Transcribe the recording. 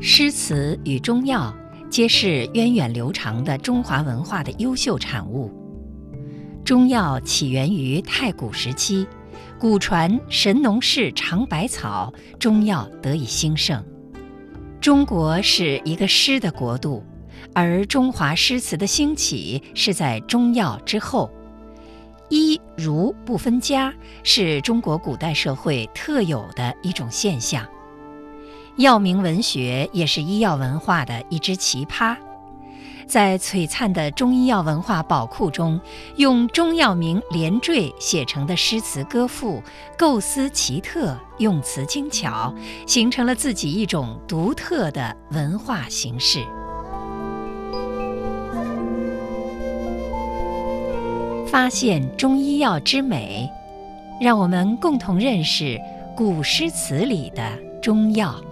诗词与中药皆是源远流长的中华文化的优秀产物。中药起源于太古时期，古传神农氏尝百草，中药得以兴盛。中国是一个诗的国度，而中华诗词的兴起是在中药之后。医儒不分家是中国古代社会特有的一种现象。药名文学也是医药文化的一支奇葩。在璀璨的中医药文化宝库中，用中药名连缀写成的诗词歌赋，构思奇特，用词精巧，形成了自己一种独特的文化形式。发现中医药之美，让我们共同认识古诗词里的中药。